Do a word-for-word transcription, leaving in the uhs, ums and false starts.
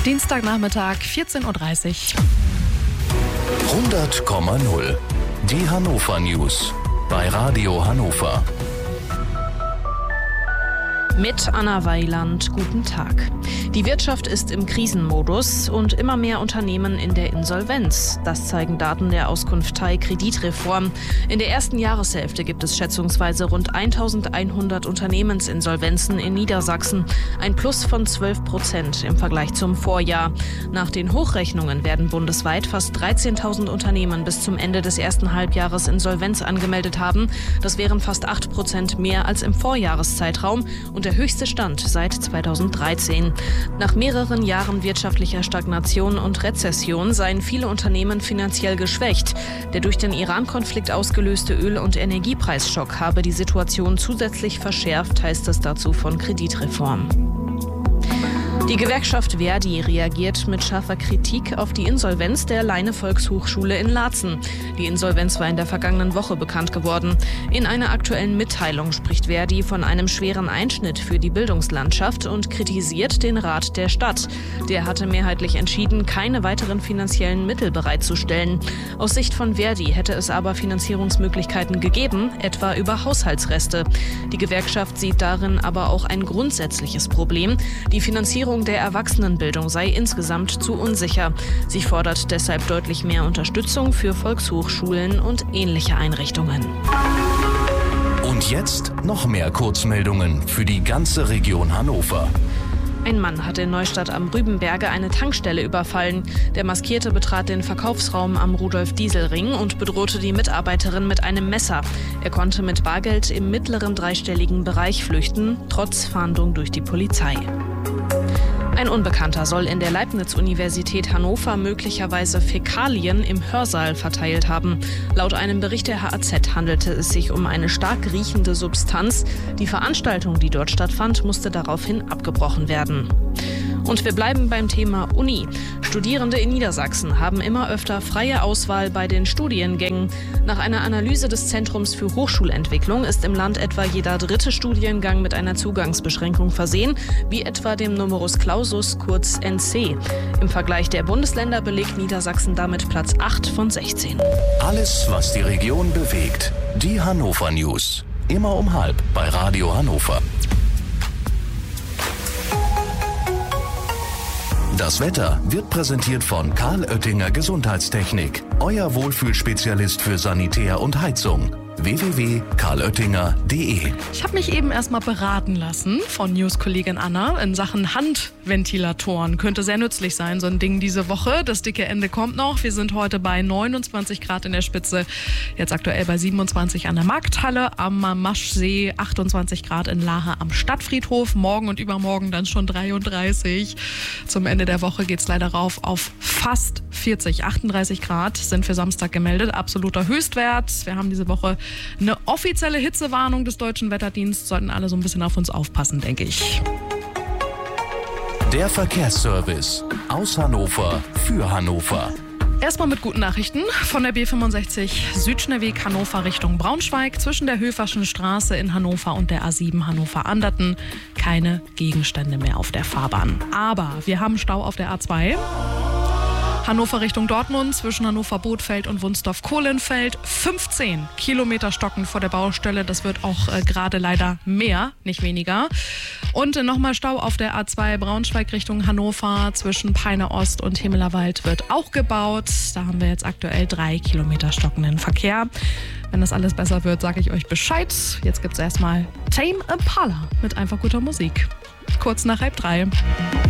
Dienstagnachmittag, vierzehn Uhr dreißig. hundert Komma null. Die Hannover News bei Radio Hannover. Mit Anna Weiland, guten Tag. Die Wirtschaft ist im Krisenmodus und immer mehr Unternehmen in der Insolvenz. Das zeigen Daten der Auskunftei Kreditreform. In der ersten Jahreshälfte gibt es schätzungsweise rund eintausendeinhundert Unternehmensinsolvenzen in Niedersachsen. Ein Plus von zwölf Prozent im Vergleich zum Vorjahr. Nach den Hochrechnungen werden bundesweit fast dreizehntausend Unternehmen bis zum Ende des ersten Halbjahres Insolvenz angemeldet haben. Das wären fast acht Prozent mehr als im Vorjahreszeitraum und der höchste Stand seit zweitausenddreizehn. Nach mehreren Jahren wirtschaftlicher Stagnation und Rezession seien viele Unternehmen finanziell geschwächt. Der durch den Iran-Konflikt ausgelöste Öl- und Energiepreisschock habe die Situation zusätzlich verschärft, heißt es dazu von Kreditreform. Die Gewerkschaft Verdi reagiert mit scharfer Kritik auf die Insolvenz der Leine-Volkshochschule in Laatzen. Die Insolvenz war in der vergangenen Woche bekannt geworden. In einer aktuellen Mitteilung spricht Verdi von einem schweren Einschnitt für die Bildungslandschaft und kritisiert den Rat der Stadt. Der hatte mehrheitlich entschieden, keine weiteren finanziellen Mittel bereitzustellen. Aus Sicht von Verdi hätte es aber Finanzierungsmöglichkeiten gegeben, etwa über Haushaltsreste. Die Gewerkschaft sieht darin aber auch ein grundsätzliches Problem. Die Finanzierung der Erwachsenenbildung sei insgesamt zu unsicher. Sie fordert deshalb deutlich mehr Unterstützung für Volkshochschulen und ähnliche Einrichtungen. Und jetzt noch mehr Kurzmeldungen für die ganze Region Hannover. Ein Mann hat in Neustadt am Rübenberge eine Tankstelle überfallen. Der Maskierte betrat den Verkaufsraum am Rudolf-Diesel-Ring und bedrohte die Mitarbeiterin mit einem Messer. Er konnte mit Bargeld im mittleren dreistelligen Bereich flüchten, trotz Fahndung durch die Polizei. Ein Unbekannter soll in der Leibniz-Universität Hannover möglicherweise Fäkalien im Hörsaal verteilt haben. Laut einem Bericht der H A Z handelte es sich um eine stark riechende Substanz. Die Veranstaltung, die dort stattfand, musste daraufhin abgebrochen werden. Und wir bleiben beim Thema Uni. Studierende in Niedersachsen haben immer öfter freie Auswahl bei den Studiengängen. Nach einer Analyse des Zentrums für Hochschulentwicklung ist im Land etwa jeder dritte Studiengang mit einer Zugangsbeschränkung versehen, wie etwa dem Numerus Clausus, kurz N C. Im Vergleich der Bundesländer belegt Niedersachsen damit Platz acht von sechzehn. Alles, was die Region bewegt. Die Hannover News. Immer um halb bei Radio Hannover. Das Wetter wird präsentiert von Karl Oettinger Gesundheitstechnik. Euer Wohlfühlspezialist für Sanitär und Heizung. w w w punkt karl oettinger punkt d e. Ich habe mich eben erstmal beraten lassen von News-Kollegin Anna in Sachen Handventilatoren. Könnte sehr nützlich sein, so ein Ding diese Woche. Das dicke Ende kommt noch. Wir sind heute bei neunundzwanzig Grad in der Spitze. Jetzt aktuell bei siebenundzwanzig an der Markthalle, am Maschsee, achtundzwanzig Grad in Lahe am Stadtfriedhof. Morgen und übermorgen dann schon dreiunddreißig. Zum Ende der Woche geht es leider rauf auf fast vierzig. achtunddreißig Grad sind für Samstag gemeldet. Absoluter Höchstwert. Wir haben diese Woche eine offizielle Hitzewarnung des Deutschen Wetterdienstes. Sollten alle so ein bisschen auf uns aufpassen, denke ich. Der Verkehrsservice aus Hannover für Hannover. Erstmal mit guten Nachrichten von der B fünfundsechzig Südschnellweg Hannover Richtung Braunschweig zwischen der Höferschen Straße in Hannover und der A sieben Hannover-Anderten. Keine Gegenstände mehr auf der Fahrbahn. Aber wir haben Stau auf der A zwei. Hannover Richtung Dortmund zwischen Hannover-Bothfeld und Wunsdorf-Kohlenfeld. fünfzehn Kilometer stocken vor der Baustelle. Das wird auch äh, gerade leider mehr, nicht weniger. Und äh, nochmal Stau auf der A zwei Braunschweig Richtung Hannover zwischen Peine Ost und Himmelerwald wird auch gebaut. Da haben wir jetzt aktuell drei Kilometer stockenden Verkehr. Wenn das alles besser wird, sage ich euch Bescheid. Jetzt gibt es erstmal Tame Impala mit einfach guter Musik. Kurz nach halb drei.